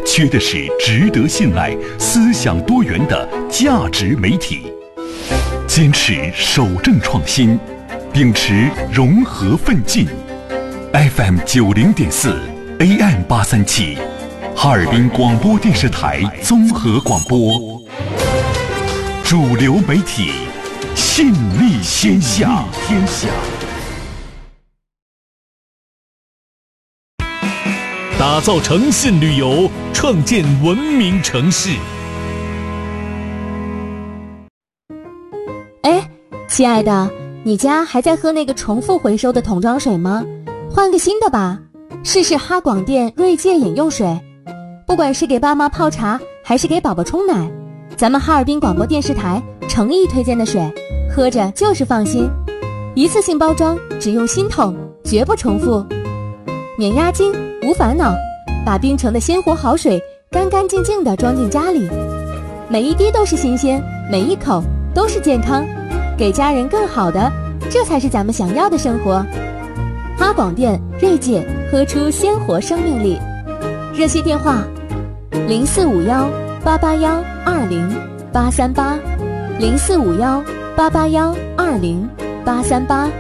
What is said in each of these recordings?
缺的是值得信赖、思想多元的价值媒体。坚持守正创新，秉持融合奋进。FM 90.4 AM 837，哈尔滨广播电视台综合广播，主流媒体，信力天下。 打造诚信旅游，创建文明城市。 哎，亲爱的，你家还在喝那个重复回收的桶装水吗？换个新的吧，试试哈广电锐界饮用水。不管是给爸妈泡茶，还是给宝宝冲奶，咱们哈尔滨广播电视台诚意推荐的水，喝着就是放心。一次性包装，只用新桶，绝不重复。免押金，无烦恼，把冰城的鲜活好水干干净净地装进家里，每一滴都是新鲜，每一口都是健康，给家人更好的，这才是咱们想要的生活。哈广电锐界，喝出鲜活生命力。热线电话0451-881-20838，0451-881-20838。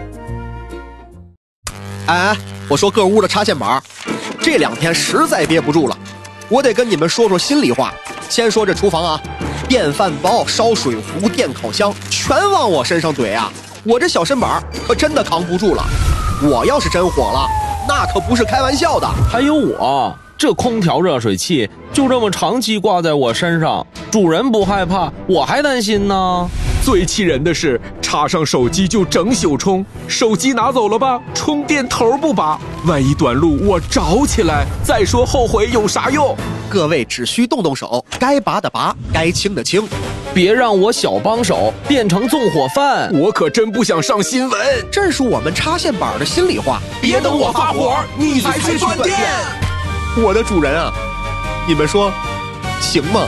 哎，我说各屋的插线板，这2天实在憋不住了，我得跟你们说说心里话。先说这厨房啊，电饭煲、烧水壶、电烤箱全往我身上怼啊，我这小身板可真的扛不住了。我要是真火了，那可不是开玩笑的。 还有我这空调热水器就这么长期挂在我身上，主人不害怕，我还担心呢。 最气人的是，插上手机就整宿充，手机拿走了吧，充电头不拔，万一短路我着起来，再说后悔有啥用？ 各位只需动动手，该拔的拔，该清的清， 别让我小帮手变成纵火犯。 我可真不想上新闻， 这是我们插线板的心里话。 别等我发火，你才去断电。 我的主人啊，你们说行吗？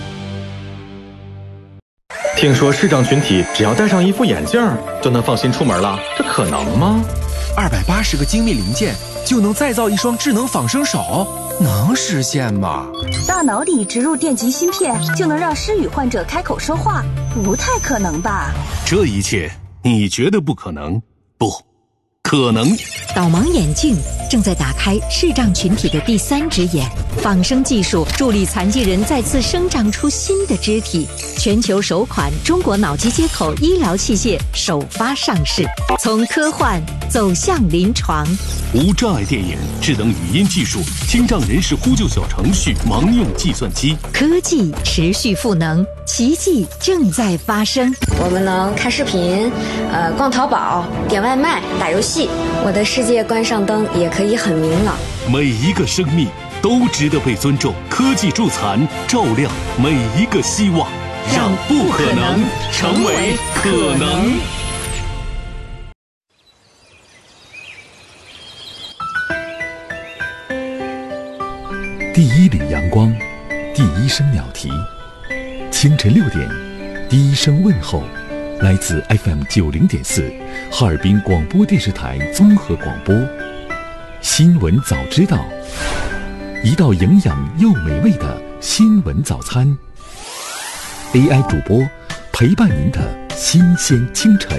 听说视障群体只要戴上一副眼镜就能放心出门了，这可能吗 ？280个精密零件就能再造一双智能仿生手，能实现吗？ 大脑里植入电极芯片就能让失语患者开口说话，不太可能吧？ 这一切你觉得不可能？不可能。 导盲眼镜正在打开视障群体的第3只眼，仿生技术助力残疾人再次生长出新的肢体。全球首款中国脑机接口医疗器械首发上市，从科幻走向临床。 无障碍电影、智能语音技术、听障人士呼救小程序、盲用计算机， 科技持续赋能，奇迹正在发生。 我们能看视频，逛淘宝、点外卖、打游戏，我的世界关上灯也可以很明朗。 每一个生命都值得被尊重，科技助残，照亮每一个希望，让不可能成为可能。第一缕阳光，第一声鸟啼，清晨6点，第一声问候，来自 FM 90.4哈尔滨广播电视台综合广播。新闻早知道，一道营养又美味的新闻早餐。AI 主播陪伴您的新鲜清晨。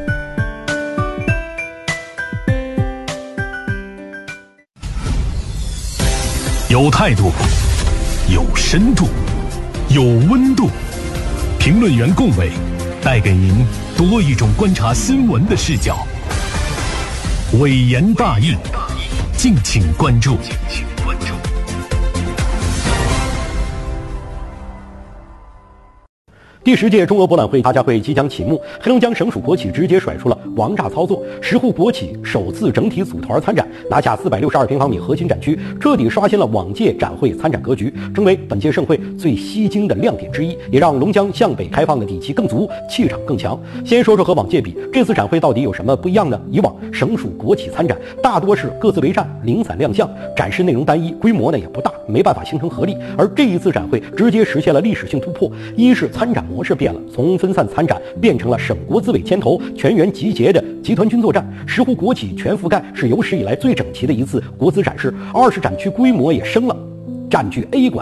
有态度，有深度，有温度。评论员共伟带给您多一种观察新闻的视角。伟言大义，敬请关注。 第10届中俄博览会大家会即将启幕，黑龙江省属国企直接甩出了王炸操作，10户国企首次整体组团参展，拿下462平方米核心展区，彻底刷新了往届展会参展格局，成为本届盛会最吸睛的亮点之一，也让龙江向北开放的底气更足，气场更强。先说说和往届比，这次展会到底有什么不一样呢？以往省属国企参展大多是各自为战，零散亮相，展示内容单一，规模呢也不大，没办法形成合力。而这一次展会直接实现了历史性突破，一是参展模式变了，从分散参展变成了省国资委牵头全员集结的集团军作战，10户国企全覆盖是有史以来最整齐的一次国资展示。二是展区规模也升了，占据 A 馆